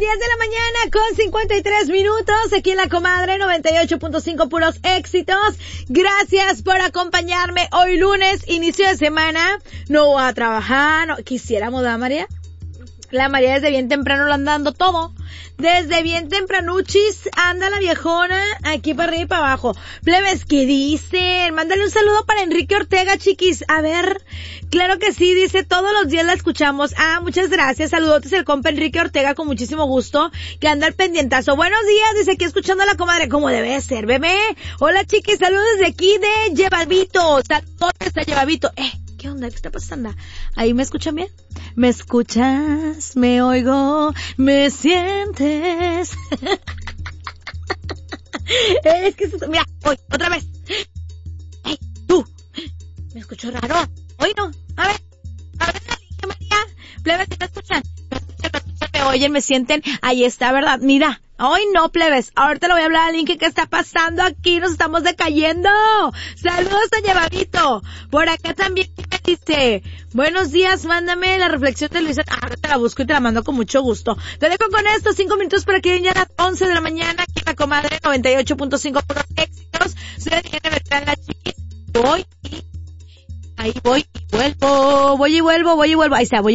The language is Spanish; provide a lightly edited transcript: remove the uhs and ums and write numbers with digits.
10 de la mañana con 53 minutos, aquí en La Comadre 98.5, puros éxitos. Gracias por acompañarme hoy lunes, inicio de semana. No voy a trabajar, no, quisiéramos, ¿verdad, María? La María desde bien temprano lo anda dando todo. Desde bien tempranuchis anda la viejona aquí para arriba y para abajo. Plebes, ¿qué dicen? Mándale un saludo para Enrique Ortega, chiquis. A ver, claro que sí, dice, todos los días la escuchamos. Ah, muchas gracias. Saludotes el compa Enrique Ortega, con muchísimo gusto, que anda al pendientazo. Buenos días, dice, aquí escuchando a La Comadre, como debe ser, bebé. Hola, chiquis, saludos desde aquí de Llevavito. Saludos de Llevavito. ¿Qué onda? ¿Qué está pasando? ¿Ahí me escuchan bien? ¿Me escuchas? ¿Me oigo? ¿Me sientes? Es que mira, hoy, otra vez. ¡Ey, tú! ¿Me escucho raro? Hoy no. A ver, María. Plebes, ¿me escuchan? Me oyen, me sienten. Ahí está, ¿verdad? Mira. Hoy no, plebes. Ahorita le voy a hablar a alguien que qué está pasando aquí. Nos estamos decayendo. Saludos a Llevadito. Por acá también me dice, buenos días, mándame la reflexión de Luisa. Ahorita la busco y te la mando con mucho gusto. Te dejo con esto, 5 minutos para que ya a las 11 de la mañana aquí en La Comadre 98.5, puros éxitos. Soy Diana Bertrán, la chiquis. Voy y vuelvo. Ahí está, voy y vuelvo. Ahí está, voy y